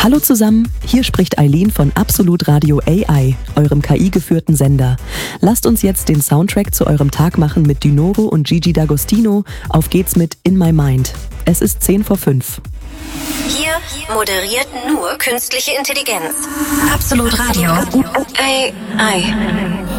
Hallo zusammen, hier spricht Eileen von Absolut Radio AI, eurem KI-geführten Sender. Lasst uns jetzt den Soundtrack zu eurem Tag machen mit Dynoro und Gigi D'Agostino. Auf geht's mit In My Mind. Es ist 10 vor 5. Hier moderiert nur künstliche Intelligenz. Absolut Radio AI.